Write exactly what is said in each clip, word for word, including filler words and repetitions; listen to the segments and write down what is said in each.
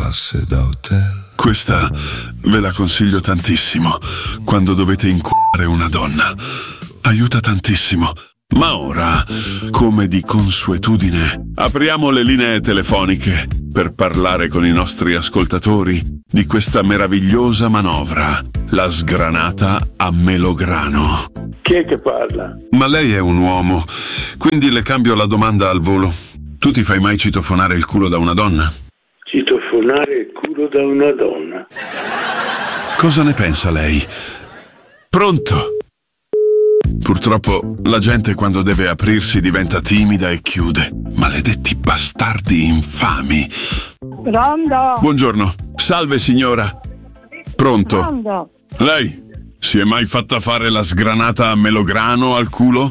classe da hotel. Questa ve la consiglio tantissimo quando dovete inculare una donna. Aiuta tantissimo. Ma ora, come di consuetudine, apriamo le linee telefoniche per parlare con i nostri ascoltatori di questa meravigliosa manovra, la sgranata a melograno. Chi è che parla? Ma lei è un uomo, quindi le cambio la domanda al volo. Tu ti fai mai citofonare il culo da una donna? Citofonare il culo da una donna? Cosa ne pensa lei? Pronto? Purtroppo la gente quando deve aprirsi diventa timida e chiude. Maledetti bastardi infami. Pronto? Buongiorno. Salve signora. Pronto? Pronto? Lei si è mai fatta fare la sgranata a melograno al culo?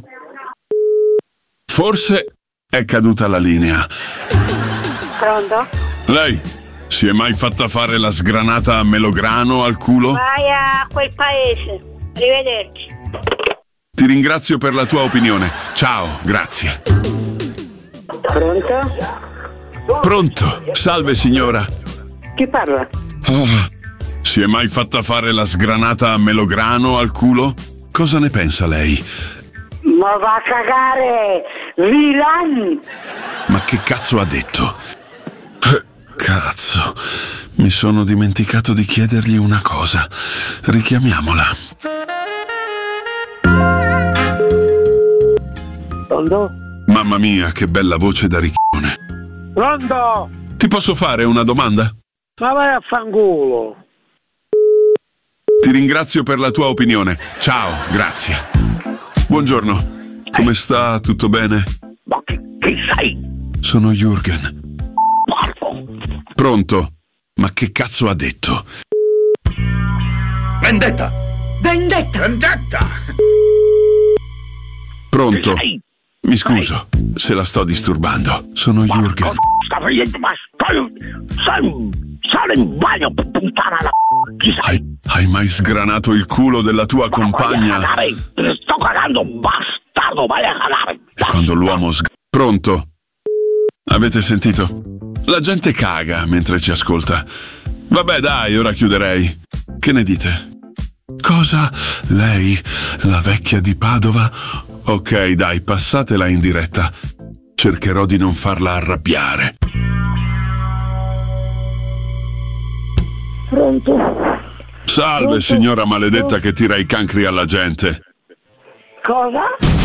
Forse è caduta la linea. Pronto? Lei si è mai fatta fare la sgranata a melograno al culo? Vai a quel paese. Arrivederci. Ti ringrazio per la tua opinione. Ciao, grazie. Pronto? Pronto? Salve signora. Chi parla? Oh, si è mai fatta fare la sgranata a melograno al culo? Cosa ne pensa lei? Ma va a cagare, Vilan! Ma che cazzo ha detto? Eh, Cazzo, mi sono dimenticato di chiedergli una cosa. Richiamiamola. Pronto? Mamma mia, che bella voce da ricchione. Pronto? Ti posso fare una domanda? Ma vai a fanculo! Ti ringrazio per la tua opinione. Ciao, grazie. Buongiorno. Come sta? Tutto bene? Ma chi, chi sei? Sono Jürgen. Marco! Pronto? Ma che cazzo ha detto? Vendetta! Vendetta! Vendetta! Pronto? Chi sei? Mi scuso se la sto disturbando. Sono Jürgen. Sta facendo, ma stai, stai, stai in bagno, p- puttana la chi sei? Hai, hai mai sgranato il culo della tua compagna? Vai a cagare, sto cagando, bastardo, vai a cagare! E quando l'uomo sg... Pronto? Avete sentito? La gente caga mentre ci ascolta. Vabbè dai, ora chiuderei. Che ne dite? Cosa? Lei? La vecchia di Padova? Ok, dai, passatela in diretta. Cercherò di non farla arrabbiare. Pronto? Salve, signora maledetta che tira i cancri alla gente. Cosa?